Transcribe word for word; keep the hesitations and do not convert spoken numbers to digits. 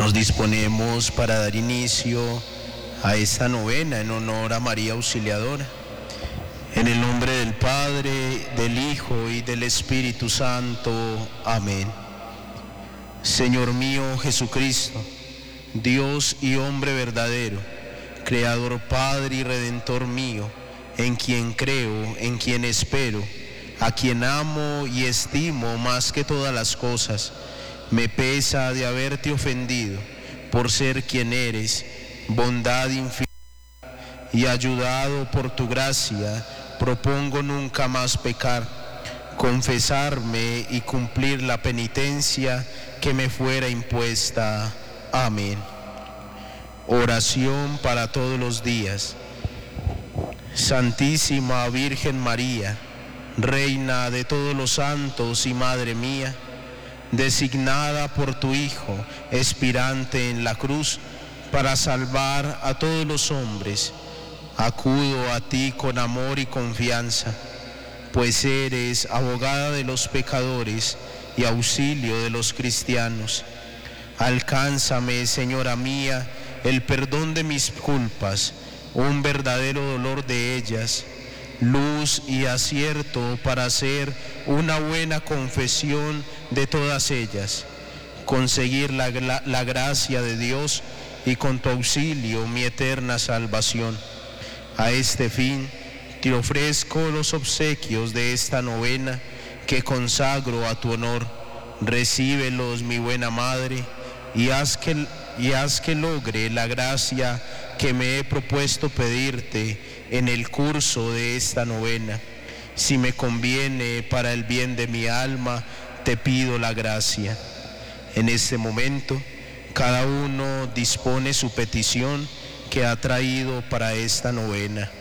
Nos disponemos para dar inicio a esta novena en honor a María Auxiliadora. En el nombre del Padre, del Hijo y del Espíritu Santo. Amén. Señor mío Jesucristo, Dios y hombre verdadero, Creador, Padre y Redentor mío, en quien creo, en quien espero, a quien amo y estimo más que todas las cosas, me pesa de haberte ofendido por ser quien eres, bondad infinita, y ayudado por tu gracia, propongo nunca más pecar, confesarme y cumplir la penitencia que me fuera impuesta. Amén. Oración para todos los días. Santísima Virgen María, Reina de todos los santos y Madre mía, designada por tu Hijo, expirante en la cruz, para salvar a todos los hombres, acudo a ti con amor y confianza, pues eres abogada de los pecadores y auxilio de los cristianos. Alcánzame, Señora mía, el perdón de mis culpas, un verdadero dolor de ellas, luz y acierto para hacer una buena confesión de todas ellas, conseguir la, la, la gracia de Dios y con tu auxilio mi eterna salvación. A este fin te ofrezco los obsequios de esta novena que consagro a tu honor. Recíbelos, mi buena Madre, y haz que, y haz que logre la gracia que me he propuesto pedirte en el curso de esta novena. Si me conviene para el bien de mi alma, te pido la gracia. En este momento, cada uno dispone su petición que ha traído para esta novena.